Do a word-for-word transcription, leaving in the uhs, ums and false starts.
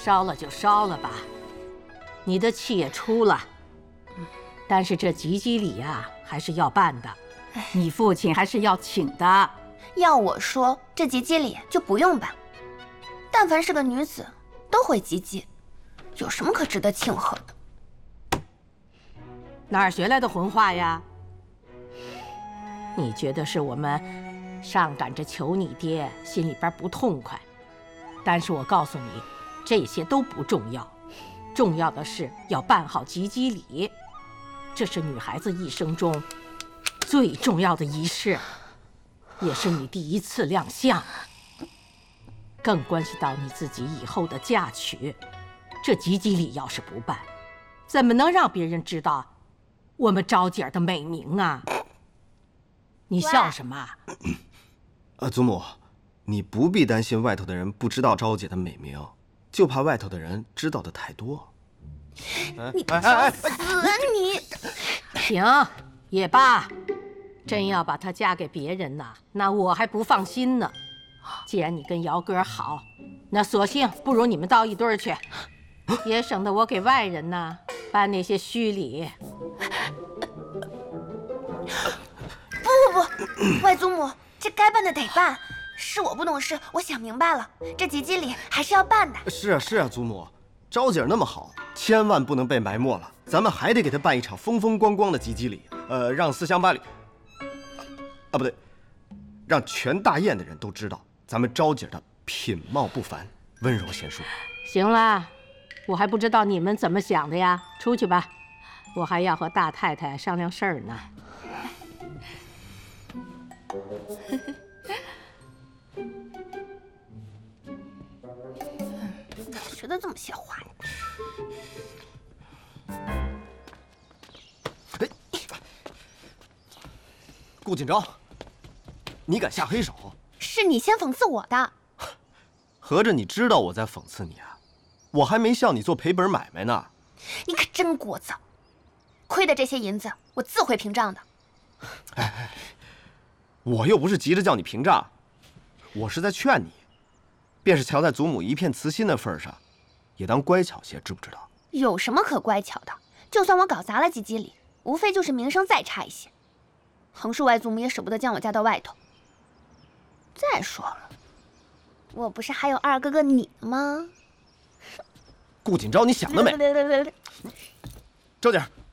烧了就烧了吧，你的气也出了。但是这吉吉礼啊，还是要办的，你父亲还是要请的。 要我说，这吉吉礼就不用办。但凡是个女子，都会吉吉，有什么可值得庆贺的？ 哪儿学来的混话呀？你觉得是我们上赶着求你爹，心里边不痛快？但是我告诉你，这些都不重要，重要的是要办好吉吉礼，这是女孩子一生中最重要的仪式，也是你第一次亮相，更关系到你自己以后的嫁娶。这吉吉礼要是不办，怎么能让别人知道我们招姐的美名啊？你笑什么？ 啊，祖母，你不必担心外头的人不知道招姐的美名，就怕外头的人知道的太多。 你找死啊你！ 行也罢，真要把她嫁给别人呐，那我还不放心呢。既然你跟姚哥好，那索性不如你们到一堆儿去，也省得我给外人呐办那些虚礼。 不不不，外祖母，这该办的得办。是我不懂事，我想明白了，这吉吉礼还是要办的。 是啊是啊，祖母，招姐那么好，千万不能被埋没了。咱们还得给她办一场风风光光的吉吉礼，呃，让四乡八里，啊不对，让全大雁的人都知道咱们招姐的品貌不凡，温柔贤淑。 行了，我还不知道你们怎么想的呀，出去吧，我还要和大太太商量事儿呢。 哪学的这么些话呀？ 哎，顾锦昭，你敢下黑手？ 是你先讽刺我的。 合着你知道我在讽刺你啊？我还没向你做赔本买卖呢。 你可真聒噪！亏的这些银子，我自会平账的。 哎，我又不是急着叫你平账，我是在劝你，便是瞧在祖母一片慈心的份上，也当乖巧些，知不知道？ 有什么可乖巧的？就算我搞砸了吉吉礼，无非就是名声再差一些。横竖外祖母也舍不得将我嫁到外头。再说了，我不是还有二哥哥你吗？ 顾锦昭，你想得美！ 别别别别别！ 周姐，